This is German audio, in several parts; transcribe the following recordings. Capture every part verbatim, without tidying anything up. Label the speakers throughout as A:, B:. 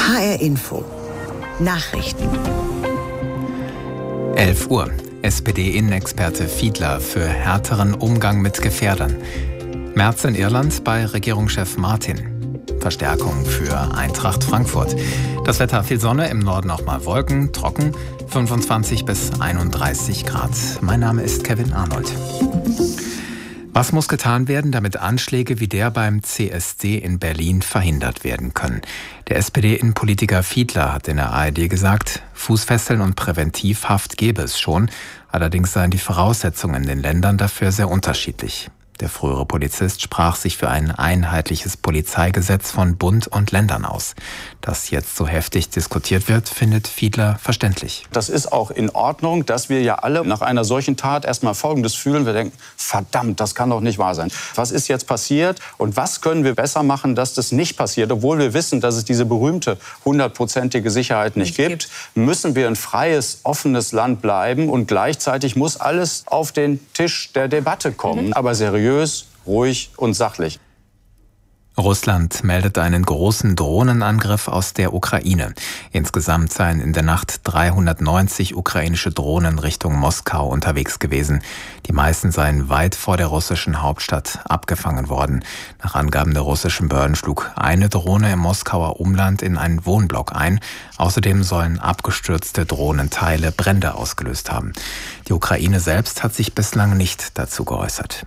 A: H R Info. Nachrichten.
B: elf Uhr. S P D-Innenexperte Fiedler für härteren Umgang mit Gefährdern. Merz in Irland bei Regierungschef Martin. Verstärkung für Eintracht Frankfurt. Das Wetter: viel Sonne, im Norden auch mal Wolken, trocken, fünfundzwanzig bis einunddreißig Grad. Mein Name ist Kevin Arnold. Was muss getan werden, damit Anschläge wie der beim C S D in Berlin verhindert werden können? Der S P D-Innenpolitiker Fiedler hat in der A R D gesagt, Fußfesseln und Präventivhaft gäbe es schon, allerdings seien die Voraussetzungen in den Ländern dafür sehr unterschiedlich. Der frühere Polizist sprach sich für ein einheitliches Polizeigesetz von Bund und Ländern aus. Dass jetzt so heftig diskutiert wird, findet Fiedler verständlich.
C: Das ist auch in Ordnung, dass wir ja alle nach einer solchen Tat erstmal Folgendes fühlen. Wir denken, verdammt, das kann doch nicht wahr sein. Was ist jetzt passiert und was können wir besser machen, dass das nicht passiert? Obwohl wir wissen, dass es diese berühmte hundertprozentige Sicherheit nicht gibt, müssen wir ein freies, offenes Land bleiben. Und gleichzeitig muss alles auf den Tisch der Debatte kommen. Mhm. Aber seriös, ruhig und sachlich.
B: Russland meldet einen großen Drohnenangriff aus der Ukraine. Insgesamt seien in der Nacht dreihundertneunzig ukrainische Drohnen Richtung Moskau unterwegs gewesen. Die meisten seien weit vor der russischen Hauptstadt abgefangen worden. Nach Angaben der russischen Behörden schlug eine Drohne im Moskauer Umland in einen Wohnblock ein. Außerdem sollen abgestürzte Drohnenteile Brände ausgelöst haben. Die Ukraine selbst hat sich bislang nicht dazu geäußert.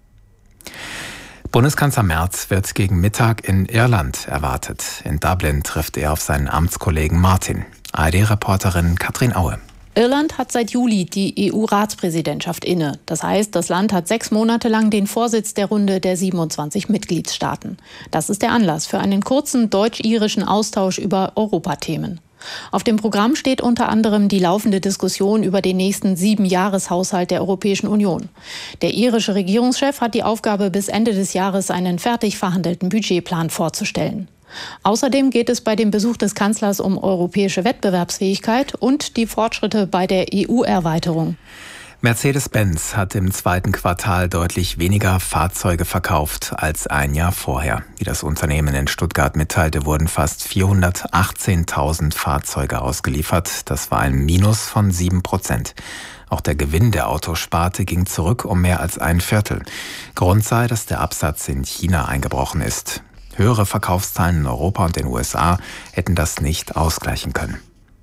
B: Bundeskanzler Merz wird gegen Mittag in Irland erwartet. In Dublin trifft er auf seinen Amtskollegen Martin. A R D-Reporterin Katrin Aue.
D: Irland hat seit Juli die E U-Ratspräsidentschaft inne. Das heißt, das Land hat sechs Monate lang den Vorsitz der Runde der siebenundzwanzig Mitgliedstaaten. Das ist der Anlass für einen kurzen deutsch-irischen Austausch über Europathemen. Auf dem Programm steht unter anderem die laufende Diskussion über den nächsten Siebenjahreshaushalt der Europäischen Union. Der irische Regierungschef hat die Aufgabe, bis Ende des Jahres einen fertig verhandelten Budgetplan vorzustellen. Außerdem geht es bei dem Besuch des Kanzlers um europäische Wettbewerbsfähigkeit und die Fortschritte bei der E U-Erweiterung.
B: Mercedes-Benz hat im zweiten Quartal deutlich weniger Fahrzeuge verkauft als ein Jahr vorher. Wie das Unternehmen in Stuttgart mitteilte, wurden fast vierhundertachtzehntausend Fahrzeuge ausgeliefert. Das war ein Minus von sieben Prozent. Auch der Gewinn der Autosparte ging zurück um mehr als ein Viertel. Grund sei, dass der Absatz in China eingebrochen ist. Höhere Verkaufszahlen in Europa und den U S A hätten das nicht ausgleichen können.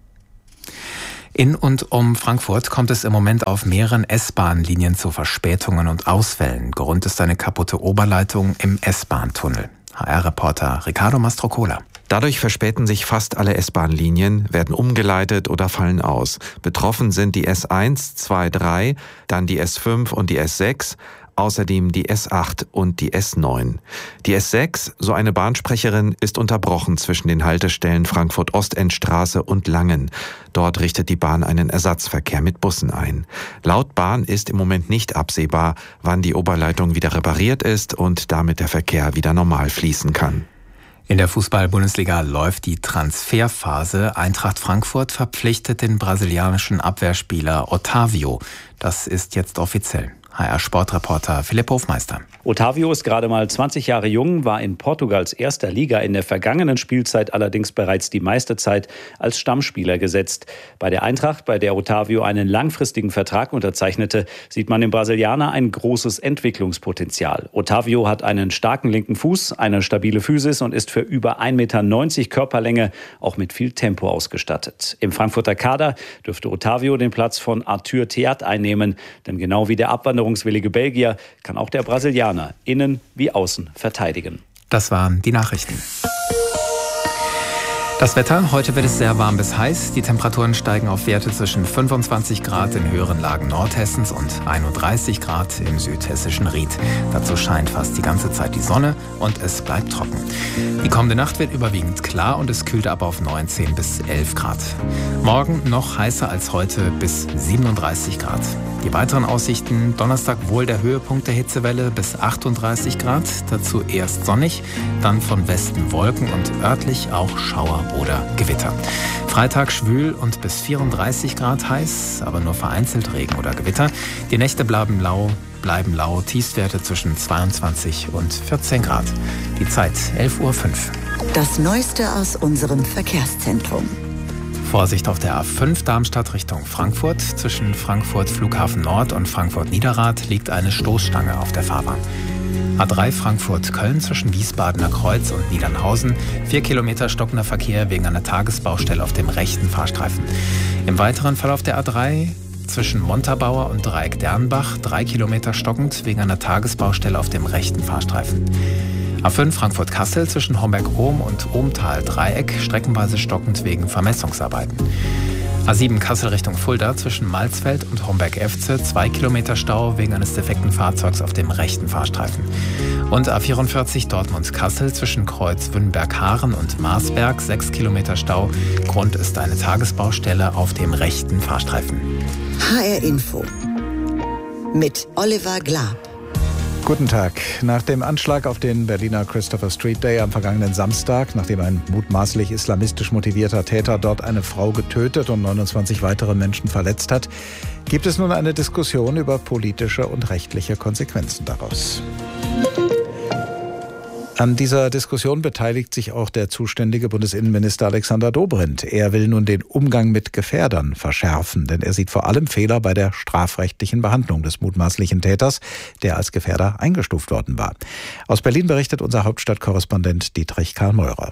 B: In und um Frankfurt kommt es im Moment auf mehreren S-Bahn-Linien zu Verspätungen und Ausfällen. Grund ist eine kaputte Oberleitung im S-Bahn-Tunnel. H R-Reporter Ricardo Mastrocola.
E: Dadurch verspäten sich fast alle S-Bahn-Linien, werden umgeleitet oder fallen aus. Betroffen sind die S eins, zwei, drei, dann die S fünf und die S sechs. Außerdem die S acht und die S neun. Die S sechs, so eine Bahnsprecherin, ist unterbrochen zwischen den Haltestellen Frankfurt-Ostendstraße und Langen. Dort richtet die Bahn einen Ersatzverkehr mit Bussen ein. Laut Bahn ist im Moment nicht absehbar, wann die Oberleitung wieder repariert ist und damit der Verkehr wieder normal fließen kann.
B: In der Fußball-Bundesliga läuft die Transferphase. Eintracht Frankfurt verpflichtet den brasilianischen Abwehrspieler Otávio. Das ist jetzt offiziell. H R-Sportreporter Philipp Hofmeister.
F: Otávio ist gerade mal zwanzig Jahre jung, war in Portugals erster Liga in der vergangenen Spielzeit allerdings bereits die meiste Zeit als Stammspieler gesetzt. Bei der Eintracht, bei der Otávio einen langfristigen Vertrag unterzeichnete, sieht man im Brasilianer ein großes Entwicklungspotenzial. Otávio hat einen starken linken Fuß, eine stabile Physis und ist für über ein Meter neunzig Körperlänge auch mit viel Tempo ausgestattet. Im Frankfurter Kader dürfte Otávio den Platz von Arthur Theat einnehmen, denn genau wie der abwanderungswillige Belgier kann auch der Brasilianer innen wie außen verteidigen.
B: Das waren die Nachrichten. Das Wetter: heute wird es sehr warm bis heiß. Die Temperaturen steigen auf Werte zwischen fünfundzwanzig Grad in höheren Lagen Nordhessens und einunddreißig Grad im südhessischen Ried. Dazu scheint fast die ganze Zeit die Sonne und es bleibt trocken. Die kommende Nacht wird überwiegend klar und es kühlt ab auf neunzehn bis elf Grad. Morgen noch heißer als heute bis siebenunddreißig Grad. Die weiteren Aussichten: Donnerstag wohl der Höhepunkt der Hitzewelle bis achtunddreißig Grad. Dazu erst sonnig, dann von Westen Wolken und örtlich auch Schauer oder Gewitter. Freitag schwül und bis vierunddreißig Grad heiß, aber nur vereinzelt Regen oder Gewitter. Die Nächte bleiben lau, bleiben lau, Tiefstwerte zwischen zweiundzwanzig und vierzehn Grad. Die Zeit elf Uhr fünf.
A: Das Neueste aus unserem Verkehrszentrum.
B: Vorsicht auf der A fünf Darmstadt Richtung Frankfurt. Zwischen Frankfurt Flughafen Nord und Frankfurt Niederrad liegt eine Stoßstange auf der Fahrbahn. A drei Frankfurt-Köln zwischen Wiesbadener Kreuz und Niedernhausen. Vier Kilometer stockender Verkehr wegen einer Tagesbaustelle auf dem rechten Fahrstreifen. Im weiteren Verlauf der A drei zwischen Montabaur und Dreieck Dernbach. Drei Kilometer stockend wegen einer Tagesbaustelle auf dem rechten Fahrstreifen. A fünf Frankfurt-Kassel zwischen Homberg-Ohm und Ohmtal-Dreieck, streckenweise stockend wegen Vermessungsarbeiten. A sieben Kassel Richtung Fulda zwischen Malzfeld und Homberg-Efze, zwei Kilometer Stau wegen eines defekten Fahrzeugs auf dem rechten Fahrstreifen. Und A vierundvierzig Dortmund-Kassel zwischen Kreuz Wünnberg-Haaren und Marsberg, sechs Kilometer Stau. Grund ist eine Tagesbaustelle auf dem rechten Fahrstreifen.
A: H R Info mit Oliver Glab.
G: Guten Tag. Nach dem Anschlag auf den Berliner Christopher Street Day am vergangenen Samstag, nachdem ein mutmaßlich islamistisch motivierter Täter dort eine Frau getötet und neunundzwanzig weitere Menschen verletzt hat, gibt es nun eine Diskussion über politische und rechtliche Konsequenzen daraus. An dieser Diskussion beteiligt sich auch der zuständige Bundesinnenminister Alexander Dobrindt. Er will nun den Umgang mit Gefährdern verschärfen, denn er sieht vor allem Fehler bei der strafrechtlichen Behandlung des mutmaßlichen Täters, der als Gefährder eingestuft worden war. Aus Berlin berichtet unser Hauptstadtkorrespondent Dietrich Karl Meurer.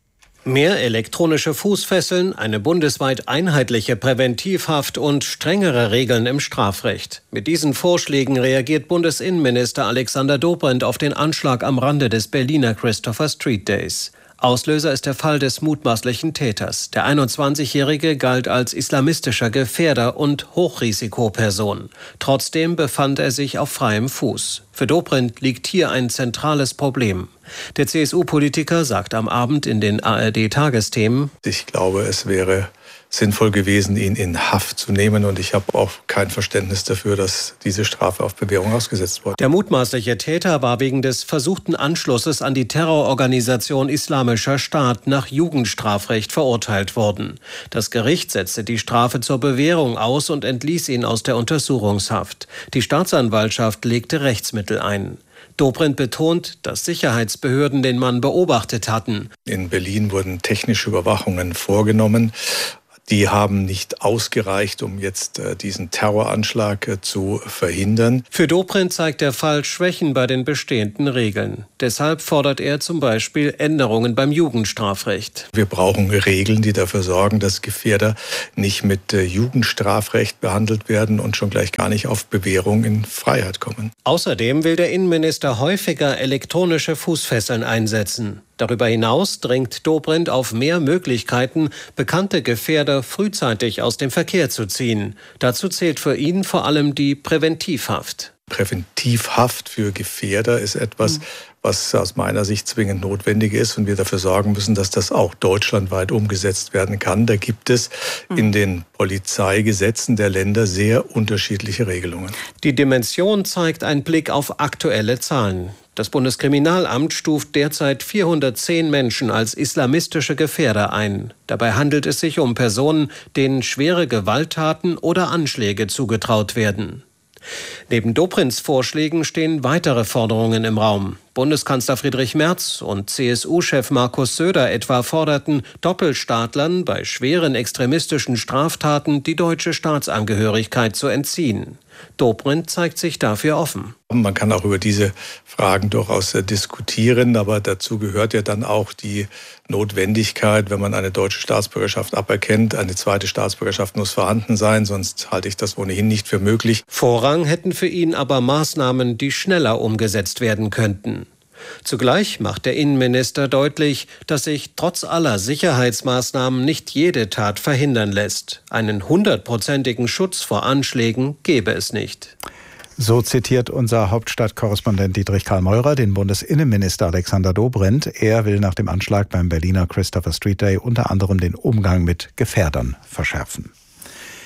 H: Mehr elektronische Fußfesseln, eine bundesweit einheitliche Präventivhaft und strengere Regeln im Strafrecht. Mit diesen Vorschlägen reagiert Bundesinnenminister Alexander Dobrindt auf den Anschlag am Rande des Berliner Christopher Street Days. Auslöser ist der Fall des mutmaßlichen Täters. Der einundzwanzigjährige galt als islamistischer Gefährder und Hochrisikoperson. Trotzdem befand er sich auf freiem Fuß. Für Dobrindt liegt hier ein zentrales Problem. Der C S U-Politiker sagt am Abend in den A R D-Tagesthemen:
I: Ich glaube, es wäre sinnvoll gewesen, ihn in Haft zu nehmen. Und ich habe auch kein Verständnis dafür, dass diese Strafe auf Bewährung ausgesetzt wurde.
H: Der mutmaßliche Täter war wegen des versuchten Anschlusses an die Terrororganisation Islamischer Staat nach Jugendstrafrecht verurteilt worden. Das Gericht setzte die Strafe zur Bewährung aus und entließ ihn aus der Untersuchungshaft. Die Staatsanwaltschaft legte Rechtsmittel ein. Dobrindt betont, dass Sicherheitsbehörden den Mann beobachtet hatten.
I: In Berlin wurden technische Überwachungen vorgenommen. Die haben nicht ausgereicht, um jetzt äh, diesen Terroranschlag äh, zu verhindern.
H: Für Dobrindt zeigt der Fall Schwächen bei den bestehenden Regeln. Deshalb fordert er zum Beispiel Änderungen beim Jugendstrafrecht.
I: Wir brauchen Regeln, die dafür sorgen, dass Gefährder nicht mit äh, Jugendstrafrecht behandelt werden und schon gleich gar nicht auf Bewährung in Freiheit kommen.
H: Außerdem will der Innenminister häufiger elektronische Fußfesseln einsetzen. Darüber hinaus drängt Dobrindt auf mehr Möglichkeiten, bekannte Gefährder frühzeitig aus dem Verkehr zu ziehen. Dazu zählt für ihn vor allem die Präventivhaft.
I: Präventivhaft für Gefährder ist etwas, was aus meiner Sicht zwingend notwendig ist und wir dafür sorgen müssen, dass das auch deutschlandweit umgesetzt werden kann. Da gibt es in den Polizeigesetzen der Länder sehr unterschiedliche Regelungen.
H: Die Dimension zeigt ein Blick auf aktuelle Zahlen. Das Bundeskriminalamt stuft derzeit vierhundertzehn Menschen als islamistische Gefährder ein. Dabei handelt es sich um Personen, denen schwere Gewalttaten oder Anschläge zugetraut werden. Neben Dobrindts Vorschlägen stehen weitere Forderungen im Raum. Bundeskanzler Friedrich Merz und C S U-Chef Markus Söder etwa forderten Doppelstaatlern bei schweren extremistischen Straftaten die deutsche Staatsangehörigkeit zu entziehen. Dobrindt zeigt sich dafür offen.
I: Man kann auch über diese Fragen durchaus diskutieren, aber dazu gehört ja dann auch die Notwendigkeit, wenn man eine deutsche Staatsbürgerschaft aberkennt. Eine zweite Staatsbürgerschaft muss vorhanden sein, sonst halte ich das ohnehin nicht für möglich.
H: Vorrang hätten für ihn aber Maßnahmen, die schneller umgesetzt werden könnten. Zugleich macht der Innenminister deutlich, dass sich trotz aller Sicherheitsmaßnahmen nicht jede Tat verhindern lässt. Einen hundertprozentigen Schutz vor Anschlägen gäbe es nicht.
G: So zitiert unser Hauptstadtkorrespondent Dietrich Karl Meurer den Bundesinnenminister Alexander Dobrindt. Er will nach dem Anschlag beim Berliner Christopher Street Day unter anderem den Umgang mit Gefährdern verschärfen.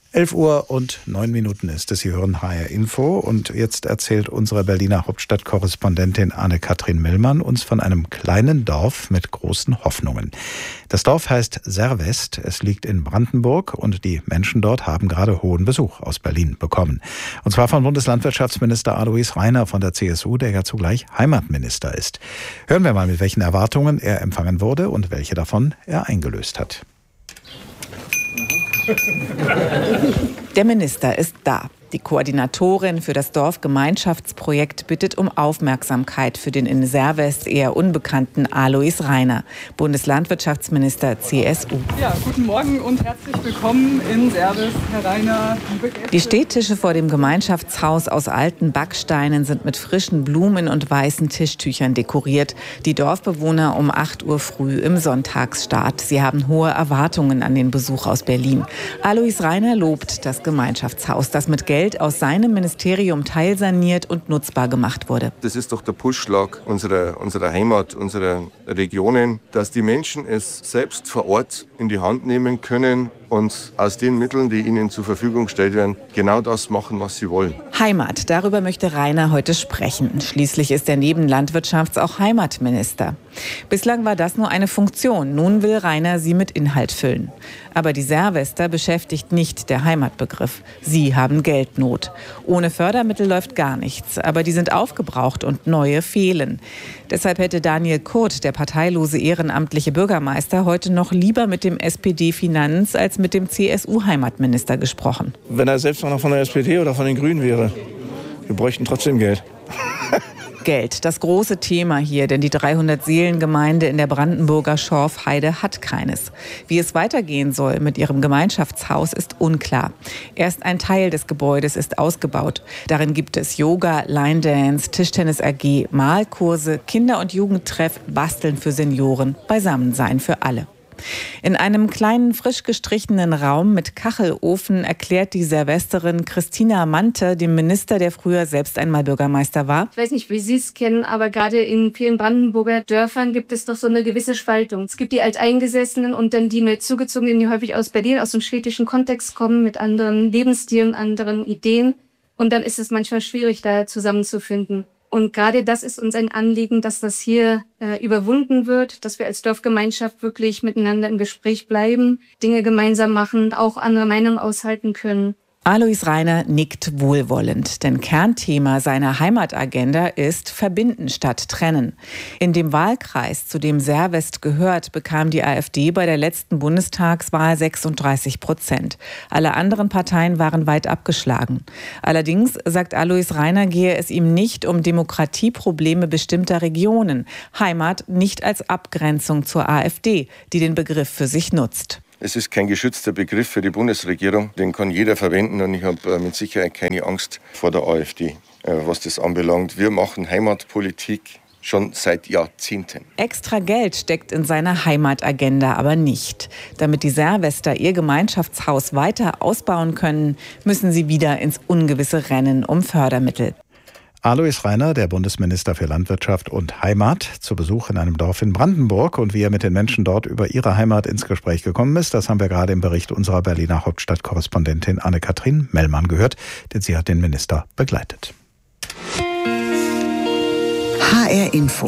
G: elf Uhr und neun Minuten ist es. Sie hören H R Info und jetzt erzählt unsere Berliner Hauptstadtkorrespondentin Anne-Kathrin Mellmann uns von einem kleinen Dorf mit großen Hoffnungen. Das Dorf heißt Servest, es liegt in Brandenburg und die Menschen dort haben gerade hohen Besuch aus Berlin bekommen. Und zwar von Bundeslandwirtschaftsminister Alois Rainer von der C S U, der ja zugleich Heimatminister ist. Hören wir mal, mit welchen Erwartungen er empfangen wurde und welche davon er eingelöst hat.
J: Der Minister ist da. Die Koordinatorin für das Dorfgemeinschaftsprojekt bittet um Aufmerksamkeit für den in Servest eher unbekannten Alois Rainer, Bundeslandwirtschaftsminister C S U.
K: Ja, guten Morgen und herzlich willkommen in Servest, Herr Rainer.
J: Die Stehtische vor dem Gemeinschaftshaus aus alten Backsteinen sind mit frischen Blumen und weißen Tischtüchern dekoriert. Die Dorfbewohner um acht Uhr früh im Sonntagsstart. Sie haben hohe Erwartungen an den Besuch aus Berlin. Alois Rainer lobt das Gemeinschaftshaus, das mit Geld aus seinem Ministerium teilsaniert und nutzbar gemacht wurde.
L: Das ist doch der Pulsschlag unserer, unserer Heimat, unserer Regionen, dass die Menschen es selbst vor Ort in die Hand nehmen können und aus den Mitteln, die ihnen zur Verfügung gestellt werden, genau das machen, was sie wollen.
J: Heimat, darüber möchte Rainer heute sprechen. Schließlich ist er neben Landwirtschafts- auch Heimatminister. Bislang war das nur eine Funktion. Nun will Rainer sie mit Inhalt füllen. Aber die Servester beschäftigt nicht der Heimatbegriff. Sie haben Geldnot. Ohne Fördermittel läuft gar nichts. Aber die sind aufgebraucht und neue fehlen. Deshalb hätte Daniel Kurt, der parteilose ehrenamtliche Bürgermeister, heute noch lieber mit dem S P D-Finanz- als mit dem C S U-Heimatminister gesprochen.
M: Wenn er selbst noch von der S P D oder von den Grünen wäre, wir bräuchten trotzdem Geld.
J: Geld, das große Thema hier, denn die dreihundert-Seelen-Gemeinde in der Brandenburger Schorfheide hat keines. Wie es weitergehen soll mit ihrem Gemeinschaftshaus, ist unklar. Erst ein Teil des Gebäudes ist ausgebaut. Darin gibt es Yoga, Line Dance, Tischtennis A G, Malkurse, Kinder- und Jugendtreff, Basteln für Senioren, Beisammensein für alle. In einem kleinen, frisch gestrichenen Raum mit Kachelofen erklärt die Servesterin Christina Mante dem Minister, der früher selbst einmal Bürgermeister war:
N: Ich weiß nicht, wie Sie es kennen, aber gerade in vielen Brandenburger Dörfern gibt es doch so eine gewisse Spaltung. Es gibt die Alteingesessenen und dann die neu zugezogenen, die häufig aus Berlin, aus dem städtischen Kontext kommen, mit anderen Lebensstilen, anderen Ideen. Und dann ist es manchmal schwierig, da zusammenzufinden. Und gerade das ist uns ein Anliegen, dass das hier äh, überwunden wird, dass wir als Dorfgemeinschaft wirklich miteinander im Gespräch bleiben, Dinge gemeinsam machen, auch andere Meinungen aushalten können.
J: Alois Rainer nickt wohlwollend, denn Kernthema seiner Heimatagenda ist Verbinden statt Trennen. In dem Wahlkreis, zu dem Servest gehört, bekam die AfD bei der letzten Bundestagswahl sechsunddreißig Prozent. Alle anderen Parteien waren weit abgeschlagen. Allerdings, sagt Alois Rainer, gehe es ihm nicht um Demokratieprobleme bestimmter Regionen. Heimat nicht als Abgrenzung zur AfD, die den Begriff für sich nutzt.
L: Es ist kein geschützter Begriff für die Bundesregierung, den kann jeder verwenden und ich habe mit Sicherheit keine Angst vor der AfD, was das anbelangt. Wir machen Heimatpolitik schon seit Jahrzehnten.
J: Extra Geld steckt in seiner Heimatagenda aber nicht. Damit die Servester ihr Gemeinschaftshaus weiter ausbauen können, müssen sie wieder ins Ungewisse rennen um Fördermittel.
G: Alois Rainer, der Bundesminister für Landwirtschaft und Heimat, zu Besuch in einem Dorf in Brandenburg. Und wie er mit den Menschen dort über ihre Heimat ins Gespräch gekommen ist, das haben wir gerade im Bericht unserer Berliner Hauptstadtkorrespondentin Anne-Kathrin Mellmann gehört, denn sie hat den Minister begleitet.
A: H R Info.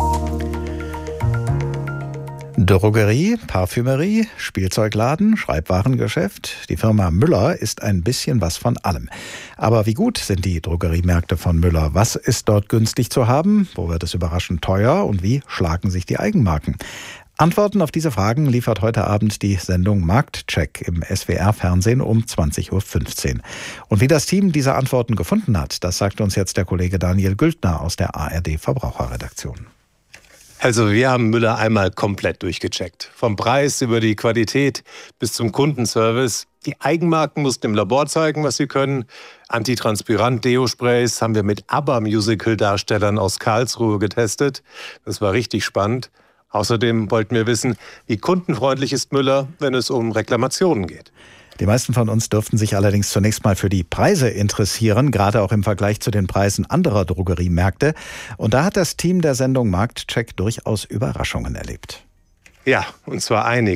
G: Drogerie, Parfümerie, Spielzeugladen, Schreibwarengeschäft. Die Firma Müller ist ein bisschen was von allem. Aber wie gut sind die Drogeriemärkte von Müller? Was ist dort günstig zu haben? Wo wird es überraschend teuer? Und wie schlagen sich die Eigenmarken? Antworten auf diese Fragen liefert heute Abend die Sendung Marktcheck im S W R-Fernsehen um zwanzig Uhr fünfzehn. Und wie das Team diese Antworten gefunden hat, das sagt uns jetzt der Kollege Daniel Güldner aus der A R D-Verbraucherredaktion.
O: Also wir haben Müller einmal komplett durchgecheckt. Vom Preis über die Qualität bis zum Kundenservice. Die Eigenmarken mussten im Labor zeigen, was sie können. Antitranspirant-Deo-Sprays haben wir mit ABBA-Musical-Darstellern aus Karlsruhe getestet. Das war richtig spannend. Außerdem wollten wir wissen, wie kundenfreundlich ist Müller, wenn es um Reklamationen geht.
G: Die meisten von uns dürften sich allerdings zunächst mal für die Preise interessieren, gerade auch im Vergleich zu den Preisen anderer Drogeriemärkte. Und da hat das Team der Sendung Marktcheck durchaus Überraschungen erlebt.
O: Ja, und zwar einige.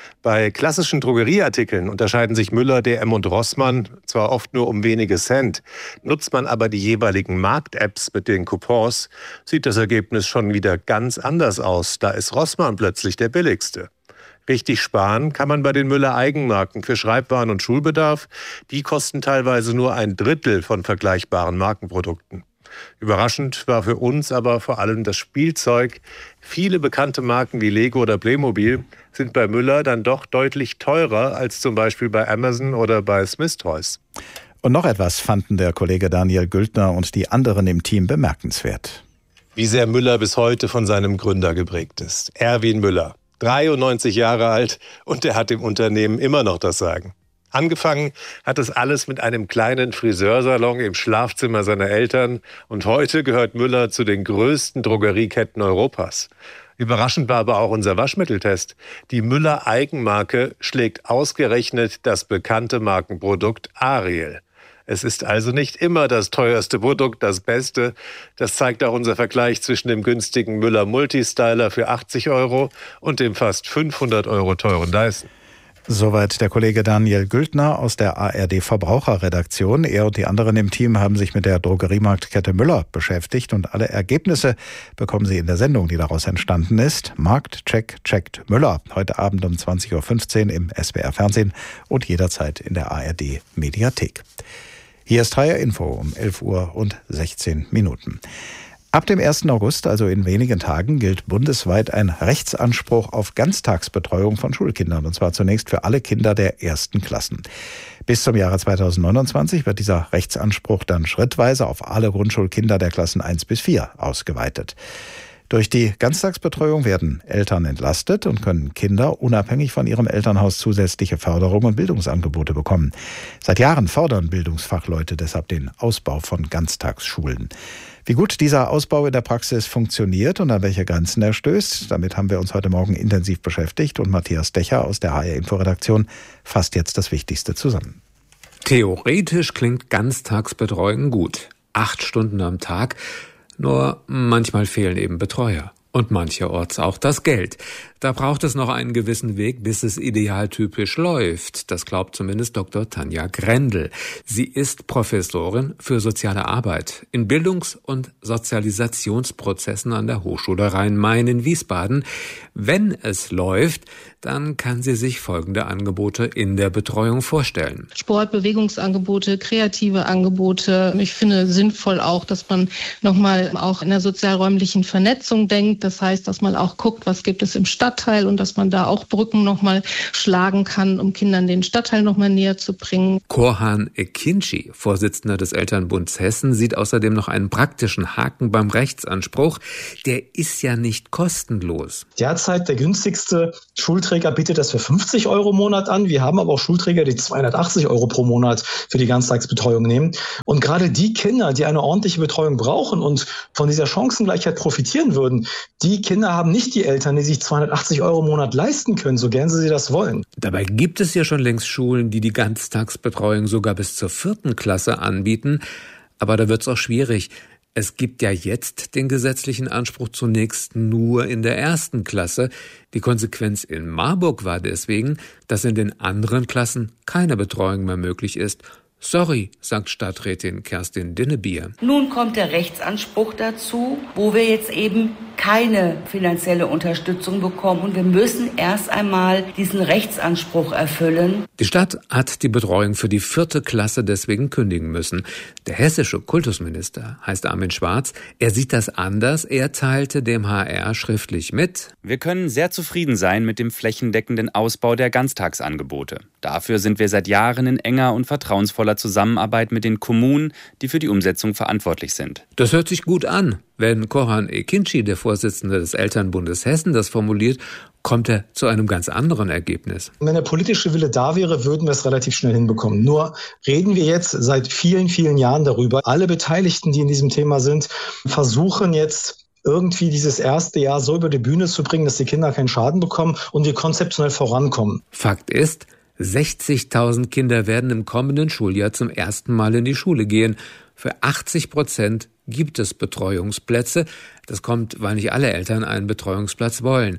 O: Bei klassischen Drogerieartikeln unterscheiden sich Müller, D M und Rossmann zwar oft nur um wenige Cent. Nutzt man aber die jeweiligen Markt-Apps mit den Coupons, sieht das Ergebnis schon wieder ganz anders aus. Da ist Rossmann plötzlich der billigste. Richtig sparen kann man bei den Müller-Eigenmarken für Schreibwaren und Schulbedarf. Die kosten teilweise nur ein Drittel von vergleichbaren Markenprodukten. Überraschend war für uns aber vor allem das Spielzeug. Viele bekannte Marken wie Lego oder Playmobil sind bei Müller dann doch deutlich teurer als zum Beispiel bei Amazon oder bei Smith Toys.
G: Und noch etwas fanden der Kollege Daniel Gültner und die anderen im Team bemerkenswert.
O: Wie sehr Müller bis heute von seinem Gründer geprägt ist. Erwin Müller, dreiundneunzig Jahre alt, und er hat im Unternehmen immer noch das Sagen. Angefangen hat es alles mit einem kleinen Friseursalon im Schlafzimmer seiner Eltern. Und heute gehört Müller zu den größten Drogerieketten Europas. Überraschend war aber auch unser Waschmitteltest. Die Müller-Eigenmarke schlägt ausgerechnet das bekannte Markenprodukt Ariel. Es ist also nicht immer das teuerste Produkt das Beste. Das zeigt auch unser Vergleich zwischen dem günstigen Müller Multistyler für achtzig Euro und dem fast fünfhundert Euro teuren Dyson.
G: Soweit der Kollege Daniel Gültner aus der A R D-Verbraucherredaktion. Er und die anderen im Team haben sich mit der Drogeriemarktkette Müller beschäftigt und alle Ergebnisse bekommen Sie in der Sendung, die daraus entstanden ist. Marktcheck checkt Müller. Heute Abend um zwanzig Uhr fünfzehn im S W R Fernsehen und jederzeit in der A R D-Mediathek. Hier ist H R Info um elf Uhr und sechzehn Minuten. Ab dem ersten August, also in wenigen Tagen, gilt bundesweit ein Rechtsanspruch auf Ganztagsbetreuung von Schulkindern, und zwar zunächst für alle Kinder der ersten Klassen. Bis zum Jahre zweitausendneunundzwanzig wird dieser Rechtsanspruch dann schrittweise auf alle Grundschulkinder der Klassen eins bis vier ausgeweitet. Durch die Ganztagsbetreuung werden Eltern entlastet und können Kinder unabhängig von ihrem Elternhaus zusätzliche Förderung und Bildungsangebote bekommen. Seit Jahren fordern Bildungsfachleute deshalb den Ausbau von Ganztagsschulen. Wie gut dieser Ausbau in der Praxis funktioniert und an welche Grenzen er stößt, damit haben wir uns heute Morgen intensiv beschäftigt und Matthias Decher aus der H R-Info-Redaktion fasst jetzt das Wichtigste zusammen.
P: Theoretisch klingt Ganztagsbetreuung gut. Acht Stunden am Tag. Nur manchmal fehlen eben Betreuer. Und mancherorts auch das Geld. Da braucht es noch einen gewissen Weg, bis es idealtypisch läuft. Das glaubt zumindest Doktor Tanja Grendel. Sie ist Professorin für soziale Arbeit in Bildungs- und Sozialisationsprozessen an der Hochschule Rhein-Main in Wiesbaden. Wenn es läuft, dann kann sie sich folgende Angebote in der Betreuung vorstellen.
Q: Sport, Bewegungsangebote, kreative Angebote. Ich finde sinnvoll auch, dass man nochmal auch in der sozialräumlichen Vernetzung denkt. Das heißt, dass man auch guckt, was gibt es im Stadtteil und dass man da auch Brücken nochmal schlagen kann, um Kindern den Stadtteil nochmal näher zu bringen.
P: Korhan Ekinci, Vorsitzender des Elternbunds Hessen, sieht außerdem noch einen praktischen Haken beim Rechtsanspruch. Der ist ja nicht kostenlos.
R: Derzeit der günstigste Schulträger bietet das für fünfzig Euro im Monat an. Wir haben aber auch Schulträger, die zweihundertachtzig Euro pro Monat für die Ganztagsbetreuung nehmen. Und gerade die Kinder, die eine ordentliche Betreuung brauchen und von dieser Chancengleichheit profitieren würden, die Kinder haben nicht die Eltern, die sich zweihundertachtzig Euro im Monat leisten können, so gern sie das wollen.
P: Dabei gibt es ja schon längst Schulen, die die Ganztagsbetreuung sogar bis zur vierten Klasse anbieten. Aber da wird es auch schwierig. Es gibt ja jetzt den gesetzlichen Anspruch zunächst nur in der ersten Klasse. Die Konsequenz in Marburg war deswegen, dass in den anderen Klassen keine Betreuung mehr möglich ist. Sorry, sagt Stadträtin Kerstin Dinnebier.
S: Nun kommt der Rechtsanspruch dazu, wo wir jetzt eben keine finanzielle Unterstützung bekommen. Und wir müssen erst einmal diesen Rechtsanspruch erfüllen.
P: Die Stadt hat die Betreuung für die vierte Klasse deswegen kündigen müssen. Der hessische Kultusminister heißt Armin Schwarz. Er sieht das anders. Er teilte dem H R schriftlich mit:
T: Wir können sehr zufrieden sein mit dem flächendeckenden Ausbau der Ganztagsangebote. Dafür sind wir seit Jahren in enger und vertrauensvoller Zusammenarbeit mit den Kommunen, die für die Umsetzung verantwortlich sind.
P: Das hört sich gut an. Wenn Korhan Ekinci, der Vorsitzende des Elternbundes Hessen, das formuliert, kommt er zu einem ganz anderen Ergebnis.
R: Wenn der politische Wille da wäre, würden wir es relativ schnell hinbekommen. Nur reden wir jetzt seit vielen, vielen Jahren darüber. Alle Beteiligten, die in diesem Thema sind, versuchen jetzt irgendwie dieses erste Jahr so über die Bühne zu bringen, dass die Kinder keinen Schaden bekommen und wir konzeptionell vorankommen.
P: Fakt ist, sechzigtausend Kinder werden im kommenden Schuljahr zum ersten Mal in die Schule gehen. Für achtzig Prozent gibt es Betreuungsplätze. Das kommt, weil nicht alle Eltern einen Betreuungsplatz wollen.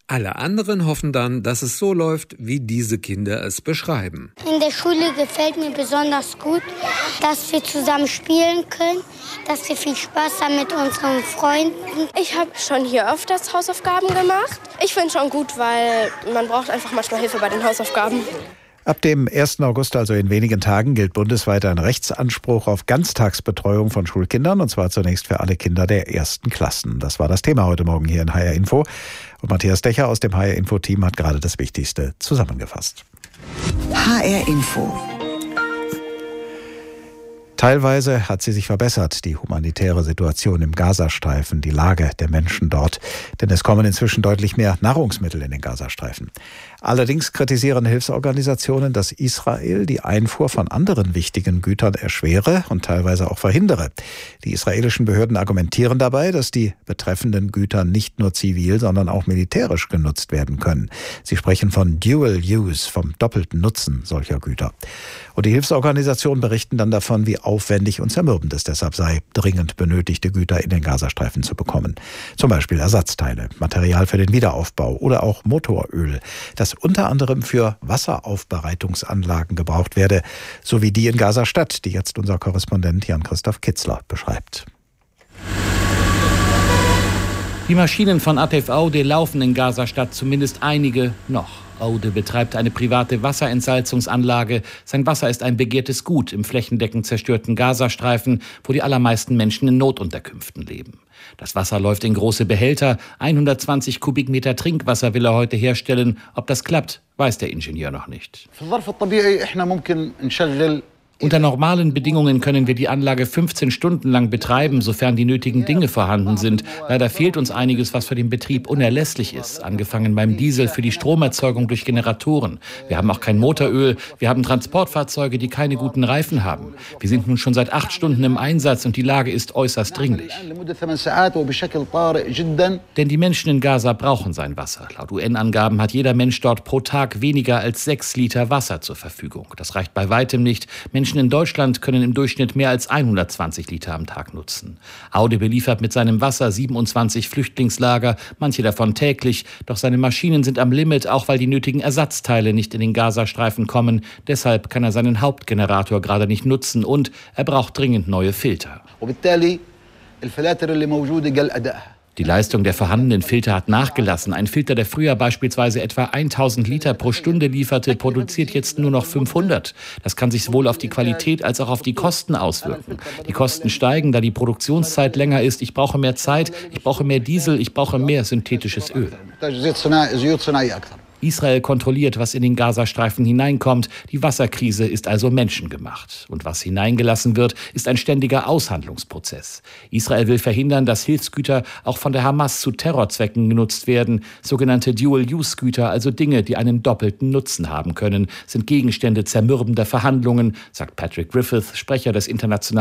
P: Alle anderen hoffen dann, dass es so läuft, wie diese Kinder es beschreiben.
U: In der Schule gefällt mir besonders gut, dass wir zusammen spielen können, dass wir viel Spaß haben mit unseren Freunden.
V: Ich habe schon hier öfters Hausaufgaben gemacht. Ich finde es schon gut, weil man braucht einfach manchmal Hilfe bei den Hausaufgaben.
G: Ab dem ersten August, also in wenigen Tagen, gilt bundesweit ein Rechtsanspruch auf Ganztagsbetreuung von Schulkindern, und zwar zunächst für alle Kinder der ersten Klassen. Das war das Thema heute Morgen hier in H R Info. Und Matthias Decher aus dem H R Info Team hat gerade das Wichtigste zusammengefasst.
A: H R Info.
G: Teilweise hat sie sich verbessert, die humanitäre Situation im Gazastreifen, die Lage der Menschen dort. Denn es kommen inzwischen deutlich mehr Nahrungsmittel in den Gazastreifen. Allerdings kritisieren Hilfsorganisationen, dass Israel die Einfuhr von anderen wichtigen Gütern erschwere und teilweise auch verhindere. Die israelischen Behörden argumentieren dabei, dass die betreffenden Güter nicht nur zivil, sondern auch militärisch genutzt werden können. Sie sprechen von Dual Use, vom doppelten Nutzen solcher Güter. Und die Hilfsorganisationen berichten dann davon, wie aufwendig und zermürbend es deshalb sei, dringend benötigte Güter in den Gazastreifen zu bekommen. Zum Beispiel Ersatzteile, Material für den Wiederaufbau oder auch Motoröl, das unter anderem für Wasseraufbereitungsanlagen gebraucht werde, so wie die in Gaza-Stadt, die jetzt unser Korrespondent Jan-Christoph Kitzler beschreibt.
W: Die Maschinen von A T F Aude laufen in Gaza-Stadt, zumindest einige noch. Aude betreibt eine private Wasserentsalzungsanlage. Sein Wasser ist ein begehrtes Gut im flächendeckend zerstörten Gazastreifen, wo die allermeisten Menschen in Notunterkünften leben. Das Wasser läuft in große Behälter. hundertzwanzig Kubikmeter Trinkwasser will er heute herstellen. Ob das klappt, weiß der Ingenieur noch nicht. Unter normalen Bedingungen können wir die Anlage fünfzehn Stunden lang betreiben, sofern die nötigen Dinge vorhanden sind. Leider fehlt uns einiges, was für den Betrieb unerlässlich ist. Angefangen beim Diesel für die Stromerzeugung durch Generatoren. Wir haben auch kein Motoröl. Wir haben Transportfahrzeuge, die keine guten Reifen haben. Wir sind nun schon seit acht Stunden im Einsatz und die Lage ist äußerst dringlich. Denn die Menschen in Gaza brauchen sein Wasser. Laut U N-Angaben hat jeder Mensch dort pro Tag weniger als sechs Liter Wasser zur Verfügung. Das reicht bei weitem nicht. Menschen in Deutschland können im Durchschnitt mehr als hundertzwanzig Liter am Tag nutzen. Aude beliefert mit seinem Wasser siebenundzwanzig Flüchtlingslager, manche davon täglich. Doch seine Maschinen sind am Limit, auch weil die nötigen Ersatzteile nicht in den Gazastreifen kommen. Deshalb kann er seinen Hauptgenerator gerade nicht nutzen und er braucht dringend neue Filter. Die Leistung der vorhandenen Filter hat nachgelassen. Ein Filter, der früher beispielsweise etwa tausend Liter pro Stunde lieferte, produziert jetzt nur noch fünfhundert. Das kann sich sowohl auf die Qualität als auch auf die Kosten auswirken. Die Kosten steigen, da die Produktionszeit länger ist. Ich brauche mehr Zeit, ich brauche mehr Diesel, ich brauche mehr synthetisches Öl. Israel kontrolliert, was in den Gazastreifen hineinkommt. Die Wasserkrise ist also menschengemacht. Und was hineingelassen wird, ist ein ständiger Aushandlungsprozess. Israel will verhindern, dass Hilfsgüter auch von der Hamas zu Terrorzwecken genutzt werden. Sogenannte Dual-Use-Güter, also Dinge, die einen doppelten Nutzen haben können, sind Gegenstände zermürbender Verhandlungen, sagt Patrick Griffith, Sprecher des internationalen